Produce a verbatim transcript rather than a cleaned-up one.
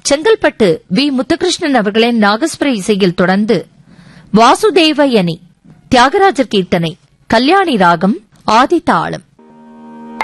Chengalpattu we Muthukrishnan அவர்களின் நாகஸ்வர இசையில் தொடர்ந்து வாசுதேவயனி தியாகராஜர் கீர்த்தனை கல்யாணி ராகம் ஆதி தாளம்.